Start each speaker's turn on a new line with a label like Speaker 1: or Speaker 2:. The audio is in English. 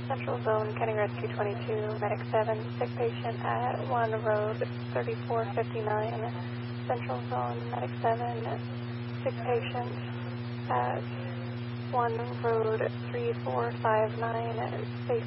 Speaker 1: Central Zone, County Rescue 22, Medic 7, sick patient at 1 Road 3459. Central Zone, Medic 7, sick patient at 1 Road 3459. Safe